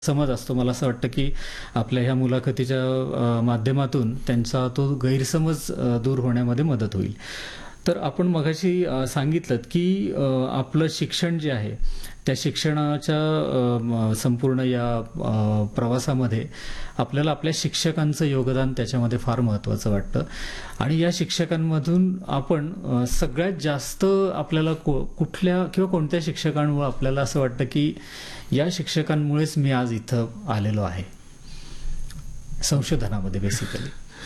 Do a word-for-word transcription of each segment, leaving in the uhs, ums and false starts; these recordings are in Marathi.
समज असतो. मला असं वाटतं की आपल्या ह्या मुलाखतीच्या अ, माध्यमातून त्यांचा तो गैरसमज अ, दूर होण्यामध्ये मदत होईल. तर आपण मगाशी अ, सांगितलत की अ, आपलं शिक्षण जे आहे, त्या शिक्षणाच्या अ, म संपूर्ण या अ, प्रवासामध्ये आपल्याला आपल्या शिक्षकांचं योगदान त्याच्यामध्ये फार महत्त्वाचं वाटतं आणि या शिक्षकांमधून आपण अ, सगळ्यात जास्त आपल्याला को कुठल्या किंवा कोणत्या शिक्षकांमुळे आपल्याला असं वाटतं की या शिक्षकांमुळेच मी आज इथं आलेलो आहे? संशोधनामध्ये बेसिकली.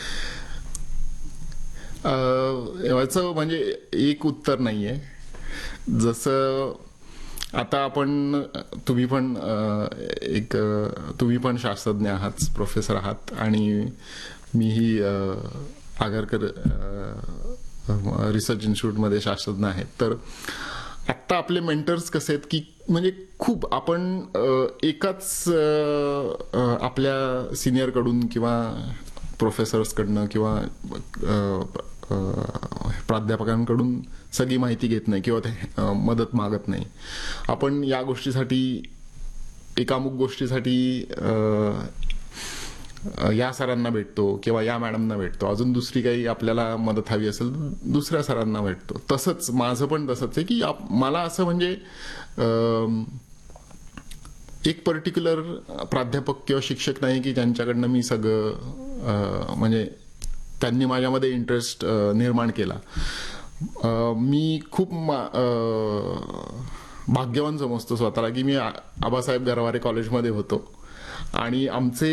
अ, याचं म्हणजे एक उत्तर नाहीये. जसं आता आपण तुम्ही पण अ, एक अ, तुम्ही पण शास्त्रज्ञ आहात, प्रोफेसर आहात आणि मीही अ, आगरकर अ, रिसर्च इन्स्टिट्यूटमध्ये शास्त्रज्ञ आहेत. तर आत्ता आपले मेंटर्स कसे आहेत की म्हणजे खूप आपण अ, एकाच अ, अ, आपल्या सिनियरकडून किंवा प्रोफेसर्सकडनं किंवा अ, अ, प्राध्यापकांकडून सगळी माहिती घेत नाही किंवा ते अ, मदत मागत नाही. आपण या गोष्टीसाठी एका अमुक गोष्टीसाठी अ, या सरांना भेटतो किंवा या मॅडमना भेटतो. अजून दुसरी काही आपल्याला मदत हवी असेल तर दुसऱ्या सरांना भेटतो. तसंच माझं पण तसंच आहे की आप- मला असं म्हणजे अ, एक पर्टिक्युलर प्राध्यापक किंवा शिक्षक नाही की त्यांच्याकडनं मी सगळं अ, म्हणजे त्यांनी माझ्यामध्ये इंटरेस्ट निर्माण केला. अ, मी खूप मा- अ, भाग्यवान समजतो स्वतःला की मी आ- आबासाहेब गरवारे कॉलेजमध्ये होतो आणि आमचे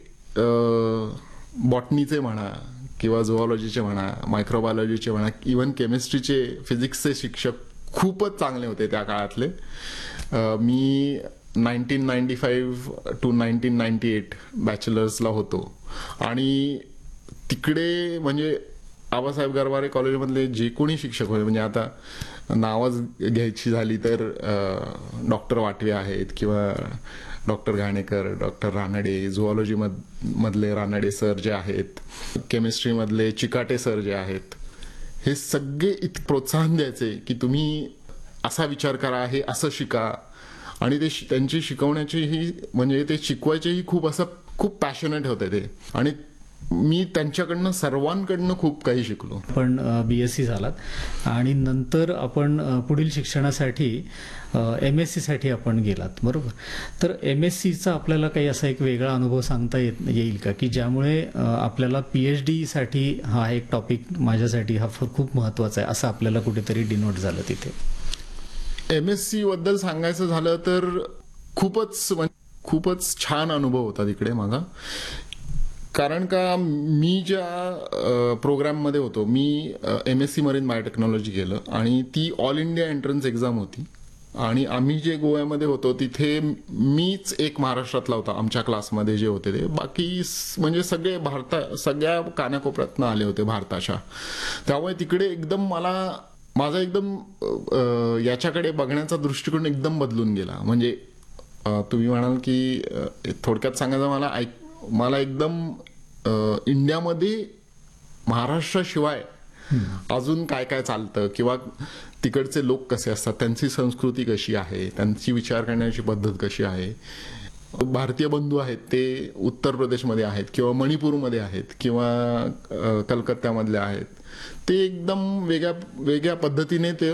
बॉटनीचे म्हणा किंवा झुऑलॉजीचे म्हणा, मायक्रोबायोलॉजीचे म्हणा, इव्हन केमिस्ट्रीचे, फिजिक्सचे शिक्षक खूपच चांगले होते त्या काळातले. अ, मी nineteen ninety five to nineteen ninety eight बॅचलर्सला होतो आणि तिकडे म्हणजे आबासाहेब गरवारे कॉलेजमधले जे कोणी शिक्षक होते, म्हणजे आता नावच घ्यायची झाली तर डॉक्टर वाटवे आहेत किंवा डॉक्टर घाणेकर, डॉक्टर रानडे, झुऑलॉजी मध मधले रानडे सर जे आहेत, केमिस्ट्रीमधले चिकाटे सर जे आहेत, हे सगळे इतके प्रोत्साहन द्यायचे की तुम्ही असा विचार करा, हे असं शिका आणि ते त्यांची शिकवण्याचीही म्हणजे ते शिकवायचेही खूप असं खूप पॅशनेट होते ते आणि मी त्यांच्याकडनं सर्वांकडनं खूप काही शिकलो. पण बी एस सी झालात आणि नंतर आपण अ, पुढील शिक्षणासाठी एम एस सीसाठी आपण गेलात, बरोबर? तर एम एस सीचा आपल्याला काही असा एक वेगळा अनुभव सांगता येत येईल का की ज्यामुळे अ, आपल्याला पी एच डीसाठी हा एक टॉपिक माझ्यासाठी हा फ- खूप महत्त्वाचा आहे असं आपल्याला कुठेतरी डिनोट झालं तिथे? एम एस सी बद्दल सांगायचं झालं तर खूपच खूपच छान अनुभव होता तिकडे माझा. कारण का मी ज्या प्रोग्राममध्ये होतो, मी M S C marine biotechnology केलं आणि ती ऑल इंडिया एंट्रन्स एक्झाम होती आणि आम्ही जे गोव्यामध्ये होतो तिथे मीच एक महाराष्ट्रातला होता आमच्या क्लासमध्ये जे होते ते. बाकी स- म्हणजे सगळे भारता सगळ्या कानाकोपऱ्यातनं आले होते भारताच्या. त्यामुळे तिकडे एकदम मला माझा एकदम अ, याच्याकडे बघण्याचा दृष्टिकोन एकदम बदलून गेला. म्हणजे अ, तुम्ही म्हणाल की अ, थोडक्यात सांगायचं मला ऐक मला एकदम अ, इंडियामध्ये महाराष्ट्राशिवाय अजून काय काय चालतं किंवा तिकडचे लोक कसे असतात, त्यांची संस्कृती कशी आहे, त्यांची विचार करण्याची पद्धत कशी आहे. भारतीय बंधू आहेत ते उत्तर प्रदेशमध्ये आहेत किंवा मणिपूरमध्ये आहेत किंवा अ, कलकत्त्यामधले आहेत. ते एकदम वेगळ्या वेगळ्या पद्धतीने ते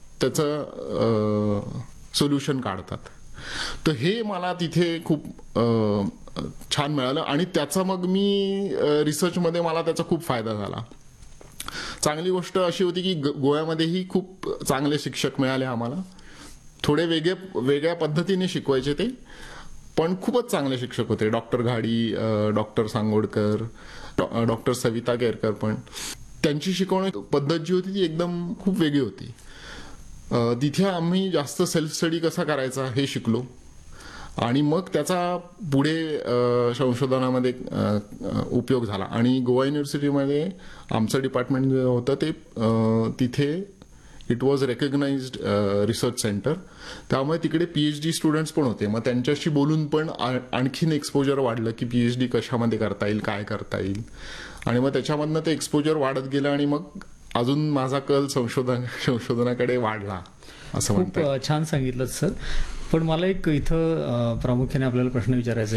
त्याचं सोल्युशन काढतात. तर हे मला तिथे खूप अ, छान मिळालं आणि त्याचा मग मी रिसर्चमध्ये मला त्याचा खूप फायदा झाला. चांगली गोष्ट अशी होती की ग- गोव्यामध्येही खूप चांगले शिक्षक मिळाले आम्हाला. थोडे वेगळे वेगळ्या पद्धतीने शिकवायचे ते, पण खूपच चांगले शिक्षक होते. डॉक्टर घाडी, डॉक्टर सांगोडकर, डॉ- डॉक्टर सविता केरकर पण. त्यांची शिकवण्याची पद्धत जी होती ती एकदम खूप वेगळी होती. अ, तिथे आम्ही जास्त सेल्फ स्टडी कसा करायचा हे शिकलो आणि मग त्याचा पुढे अ, संशोधनामध्ये अ, अ, उपयोग झाला आणि गोवा युनिव्हर्सिटीमध्ये आमचं डिपार्टमेंट जे होतं ते अ, तिथे it was recognised research centre. त्यामुळे तिकडे पीएच डी स्टुडंट्स पण होते. मग त्यांच्याशी बोलून पण आ- आणखीन एक्सपोजर वाढलं की पीएच डी कशामध्ये करता येईल, काय करता येईल आणि मग त्याच्यामधनं ते एक्सपोजर वाढत गेलं आणि मग अजून माझा कल संशोधन संशोधनाकडे वाढला असं खूप म्हणतात. अ, छान सांगितलं सर. पण मला एक इथं अ, प्रामुख्याने आपल्याला प्रश्न विचारायचा आहे